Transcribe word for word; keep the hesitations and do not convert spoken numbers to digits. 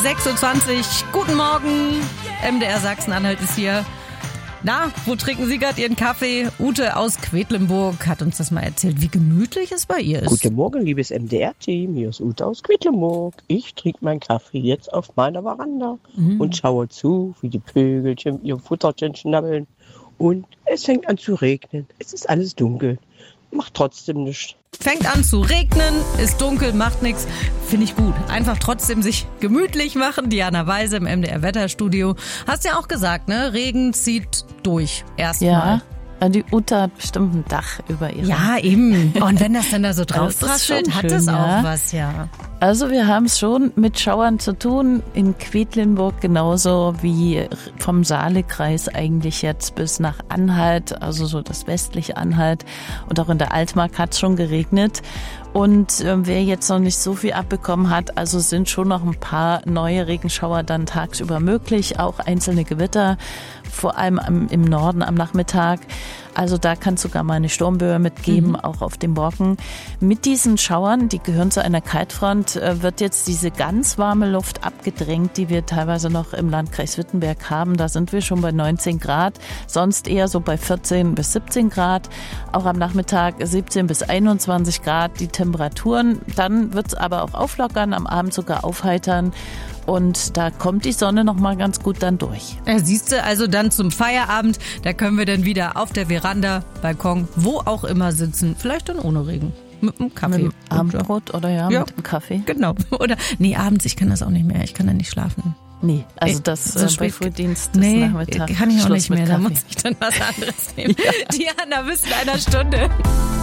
sechsundzwanzig. Guten Morgen. M D R Sachsen-Anhalt ist hier. Na, wo trinken Sie gerade Ihren Kaffee? Ute aus Quedlinburg hat uns das mal erzählt, wie gemütlich es bei ihr ist. Guten Morgen, liebes M D R-Team. Hier ist Ute aus Quedlinburg. Ich trinke meinen Kaffee jetzt auf meiner Veranda mhm. und schaue zu, wie die Vögelchen ihr Futterchen schnabbeln. Und es fängt an zu regnen. Es ist alles dunkel. Macht trotzdem nichts. Fängt an zu regnen, ist dunkel, macht nichts. Finde ich gut. Einfach trotzdem sich gemütlich machen. Diana Weise im M D R-Wetterstudio. Hast ja auch gesagt, ne? Regen zieht durch. Erstmal. Ja. Die Ute hat bestimmt ein Dach über ihr. Ja, eben. Und wenn das dann da so drauf praschelt, hat das auch ja. was, ja. Also wir haben es schon mit Schauern zu tun. In Quedlinburg genauso wie vom Saalekreis eigentlich jetzt bis nach Anhalt, also so das westliche Anhalt. Und auch in der Altmark hat es schon geregnet. Und äh, wer jetzt noch nicht so viel abbekommen hat, also sind schon noch ein paar neue Regenschauer dann tagsüber möglich, auch einzelne Gewitter, vor allem am, im Norden am Nachmittag. Also da kann es sogar mal eine Sturmböe mitgeben, mhm. auch auf dem Morgen. Mit diesen Schauern, die gehören zu einer Kaltfront, äh, wird jetzt diese ganz warme Luft abgedrängt, die wir teilweise noch im Landkreis Wittenberg haben. Da sind wir schon bei neunzehn Grad, sonst eher so bei vierzehn bis siebzehn Grad. Auch am Nachmittag siebzehn bis einundzwanzig Grad die Temperaturen. Dann wird es aber auch auflockern, am Abend sogar aufheitern. Und da kommt die Sonne noch mal ganz gut dann durch. Ja, siehst du, also dann zum Feierabend, da können wir dann wieder auf der Veranda, Balkon, wo auch immer sitzen. Vielleicht dann ohne Regen. Mit einem Kaffee. Mit dem Abendbrot oder ja, ja, mit dem Kaffee. Genau. Oder, nee, abends, ich kann das auch nicht mehr. Ich kann dann nicht schlafen. Nee, also das so äh, bei Frühdienst nee, ist Nachmittag. kann ich auch Schluss nicht mehr. Da muss ich dann was anderes nehmen. Ja. Diana, bis in einer Stunde.